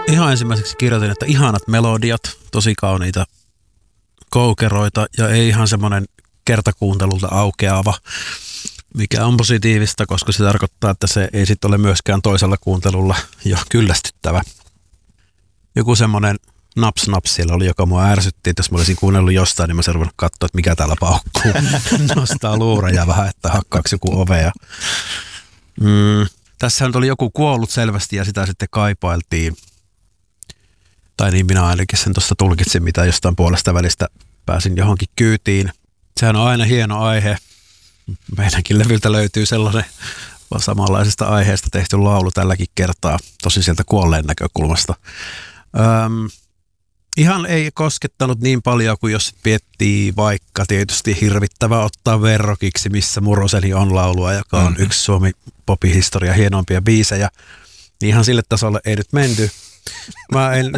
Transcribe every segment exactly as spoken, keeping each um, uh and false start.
Ihan ensimmäiseksi kirjoitin, että ihanat melodiat, tosi kauniita koukeroita ja ei ihan semmoinen kertakuuntelulta aukeava, mikä on positiivista, koska se tarkoittaa, että se ei sitten ole myöskään toisella kuuntelulla jo kyllästyttävä. Joku semmoinen naps-naps siellä oli, joka mua ärsytti, että jos mä olisin kuunnellut jostain, niin mä olisin ruvennut katsoa, että mikä täällä paukkuu. Nostaa luureja vähän, että hakkaako joku ovea. Mm. Tässä nyt oli joku kuollut selvästi ja sitä sitten kaipailtiin. Tai niin minä ainakin sen tuosta tulkitsin, mitä jostain puolesta välistä pääsin johonkin kyytiin. Sehän on aina hieno aihe. Meidänkin levyltä löytyy sellainen samanlaisesta aiheesta tehty laulu tälläkin kertaa, tosi sieltä kuolleen näkökulmasta. Öm, ihan ei koskettanut niin paljon kuin jos miettii vaikka tietysti hirvittävä ottaa verrokiksi, missä Murroseni on laulua, joka on mm-hmm. yksi Suomi popihistorian hienompia biisejä. Niin ihan sille tasolle ei nyt menty. Mä en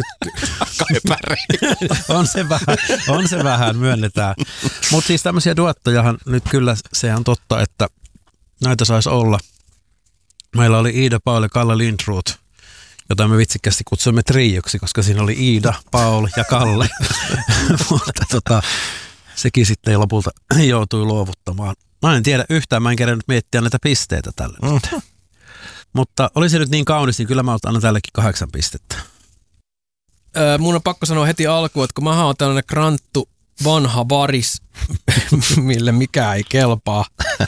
on se vähän, on se vähän, myönnetään. Mutta siis tämmöisiä duettojahan nyt kyllä, se on totta, että näitä saisi olla. Meillä oli Iida, Paul ja Kalle Lindroth, jota me vitsikästi kutsuimme trioksi, koska siinä oli Iida, Paul ja Kalle. Mutta tota, sekin sitten lopulta joutui luovuttamaan. Mä en tiedä yhtään, mä en kerännyt miettiä näitä pisteitä tälle mm. nyt. Mutta oli se nyt niin kaunis, niin kyllä mä annan tällekin kahdeksan pistettä. Öö, mun on pakko sanoa heti alkuun, että kun mä oon tällainen kranttu vanha varis, mille mikään ei kelpaa.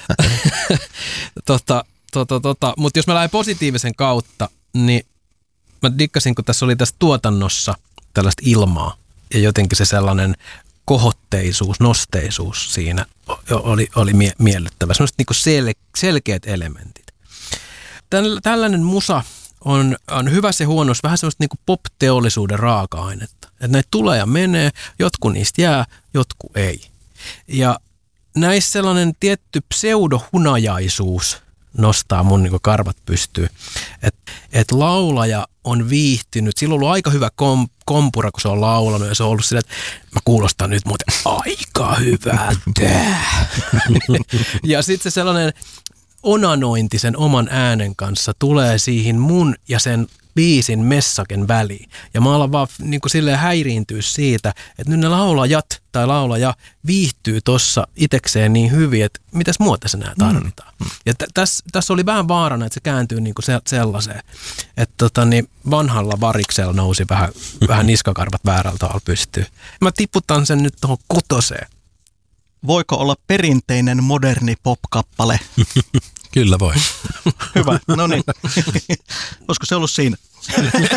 tota, tota, tota. Mutta jos mä lähden positiivisen kautta, niin mä dikkasin, kun tässä oli tässä tuotannossa tällaista ilmaa. Ja jotenkin se sellainen kohotteisuus, nosteisuus siinä oli, oli mie- miellyttävä. Sellaiset niinku sel- selkeät elementit. Tällainen musa on, on hyvä se huonous, vähän semmoista niinku pop-teollisuuden raaka-ainetta. Että näitä tulee ja menee, jotkut niistä jää, jotkut ei. Ja näissä sellainen tietty pseudohunajaisuus nostaa mun niinku karvat pystyyn. Että et laulaja on viihtynyt, sillä on ollut aika hyvä kom, kompura, kun se on laulanut ja se on ollut silleen, että mä kuulostan nyt muuten aika hyvältä. Ja sitten se sellainen onanointi sen oman äänen kanssa tulee siihen mun ja sen biisin messaken väliin. Ja mä alan vaan niin kuin silleen häiriintyä siitä, että nyt ne laulajat tai laulaja viihtyy tossa itekseen niin hyvin, että mitäs muuta se nää tarvitaan. Mm. Ja t- tässä täs oli vähän vaarana, että se kääntyy niin kuin se, sellaiseen, että tota, niin vanhalla variksella nousi vähän, vähän niskakarvat väärältä tavalla pystyyn. Mä tiputan sen nyt tuohon kutoseen. Voiko olla perinteinen moderni pop-kappale? Kyllä voi. Hyvä, no niin. Olisiko se ollut siinä?